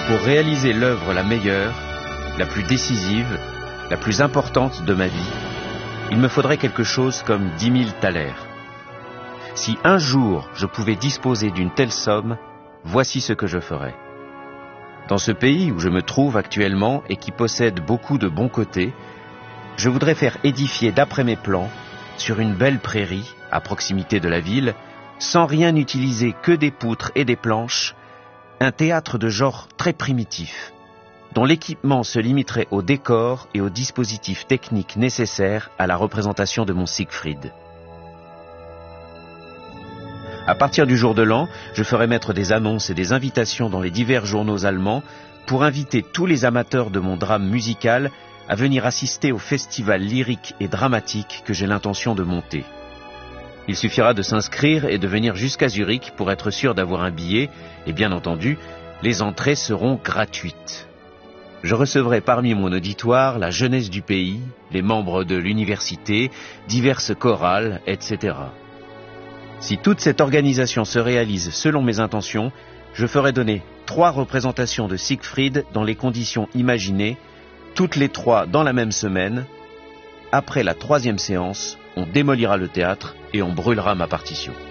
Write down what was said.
Pour réaliser l'œuvre la meilleure, la plus décisive, la plus importante de ma vie, il me faudrait quelque chose comme 10 000 thalers. Si un jour je pouvais disposer d'une telle somme, voici ce que je ferais. Dans ce pays où je me trouve actuellement et qui possède beaucoup de bons côtés, je voudrais faire édifier d'après mes plans, sur une belle prairie, à proximité de la ville, sans rien utiliser que des poutres et des planches, un théâtre de genre très primitif, dont l'équipement se limiterait au décor et aux dispositifs techniques nécessaires à la représentation de mon Siegfried. À partir du jour de l'an, je ferai mettre des annonces et des invitations dans les divers journaux allemands pour inviter tous les amateurs de mon drame musical à venir assister au festival lyrique et dramatique que j'ai l'intention de monter. Il suffira de s'inscrire et de venir jusqu'à Zurich pour être sûr d'avoir un billet, et bien entendu, les entrées seront gratuites. Je recevrai parmi mon auditoire la jeunesse du pays, les membres de l'université, diverses chorales, etc. Si toute cette organisation se réalise selon mes intentions, je ferai donner 3 représentations de Siegfried dans les conditions imaginées, toutes les 3 dans la même semaine. Après la 3e séance, on démolira le théâtre et on brûlera ma partition.